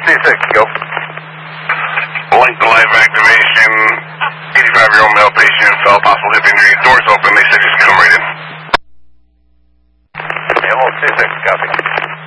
C6, go. Link to life activation. 85-year-old male patient fell, possible hip injury, dorsal